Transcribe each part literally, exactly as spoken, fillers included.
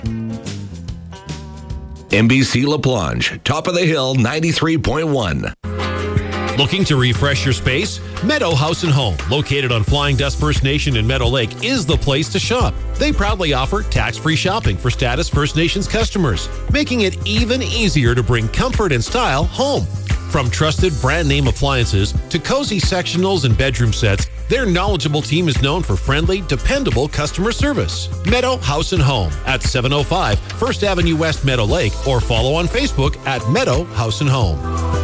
N B C La Plonge, top of the hill, ninety-three point one. Looking to refresh your space? Meadow House and Home, located on Flying Dust First Nation in Meadow Lake, is the place to shop. They proudly offer tax-free shopping for Status First Nations customers, making it even easier to bring comfort and style home. From trusted brand name appliances to cozy sectionals and bedroom sets, their knowledgeable team is known for friendly, dependable customer service. Meadow House and Home at seven oh five First Avenue West, Meadow Lake, or follow on Facebook at Meadow House and Home.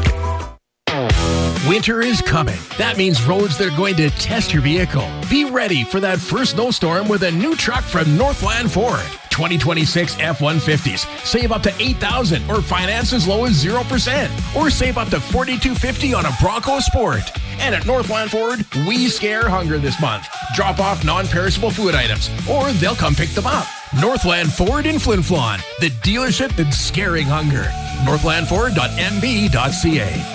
Winter is coming. That means roads that are going to test your vehicle. Be ready for that first snowstorm with a new truck from Northland Ford. twenty twenty-six F one fifties. Save up to eight thousand dollars or finance as low as zero percent. Or save up to forty-two fifty on a Bronco Sport. And at Northland Ford, we scare hunger this month. Drop off non-perishable food items, or they'll come pick them up. Northland Ford in Flin Flon, the dealership that's scaring hunger. northland ford dot m b dot c a.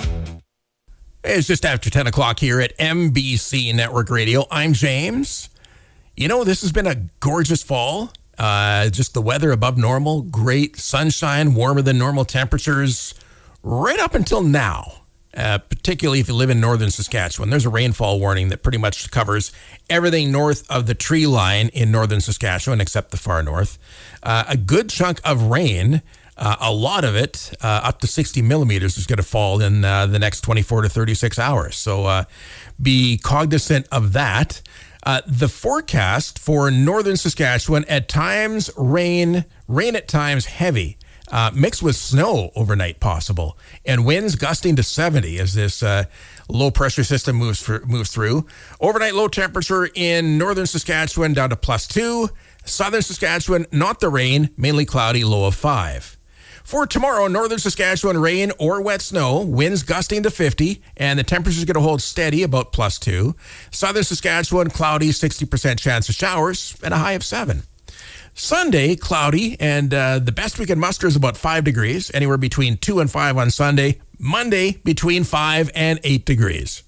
It's just after ten o'clock here at M B C Network Radio. I'm James. You know, this has been a gorgeous fall. Uh, just the weather above normal, great sunshine, warmer than normal temperatures right up until now. Uh, particularly if you live in northern Saskatchewan. There's a rainfall warning that pretty much covers everything north of the tree line in northern Saskatchewan, except the far north. Uh, a good chunk of rain, uh, a lot of it, uh, up to sixty millimeters, is going to fall in uh, the next twenty-four to thirty-six hours. So uh, be cognizant of that. Uh, the forecast for northern Saskatchewan, at times rain, rain at times heavy. Uh, mixed with snow overnight possible, and winds gusting to seventy as this uh, low pressure system moves for, moves through. Overnight low temperature in northern Saskatchewan down to plus two. Southern Saskatchewan, not the rain, mainly cloudy, low of five. For tomorrow, northern Saskatchewan, rain or wet snow, winds gusting to fifty, and the temperature is going to hold steady about plus two. Southern Saskatchewan, cloudy, sixty percent chance of showers, and a high of seven. Sunday, cloudy, and uh, the best we can muster is about five degrees, anywhere between two and five on Sunday. Monday, between five and eight degrees.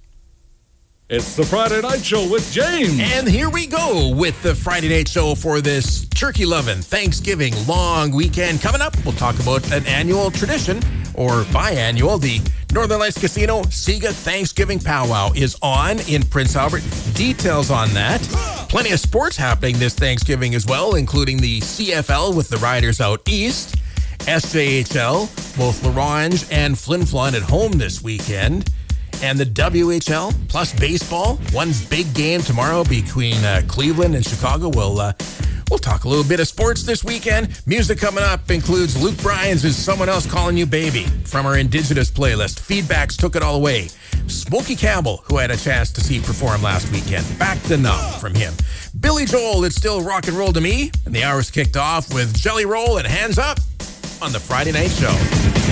It's the Friday Night Show with James. And here we go with the Friday Night Show for this turkey-loving Thanksgiving long weekend. Coming up, we'll talk about an annual tradition, or biannual. The Northern Lights Casino Sega Thanksgiving Powwow is on in Prince Albert. Details on that. Plenty of sports happening this Thanksgiving as well, including the C F L with the Riders out east, S J H L, both La Ronge and Flin Flon at home this weekend, and the W H L plus baseball. One big game tomorrow between uh, Cleveland and Chicago. We'll uh, we'll talk a little bit of sports this weekend. Music coming up includes Luke Bryan's "Is Someone Else Calling You Baby" from our Indigenous playlist. Feedbacks took it all away. Smokey Campbell, who I had a chance to see perform last weekend. Back to Numb from him. Billy Joel, It's Still Rock and Roll to Me. And the hour's kicked off with Jelly Roll and Hands Up on the Friday Night Show.